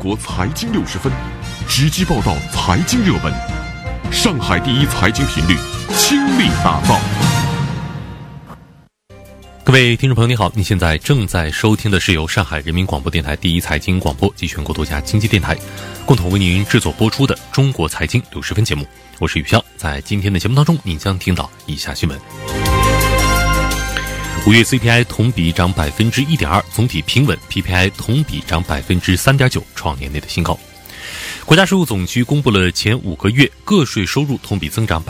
国财经60分，直击报道财经热门，上海第一财经频率倾力打造。 各位听众朋友，你好，你现在正在收听的是由上海人民广播电台第一财经广播及全国多家经济电台共同为您制作播出的中国财经60分节目，我是宇潇。在今天的节目当中，你将听到以下新闻。5月 CPI 同比涨 1.2%， 总体平稳， PPI 同比涨 3.9%， 创年内的新高。国家税务总局公布了前5个月个税收入同比增长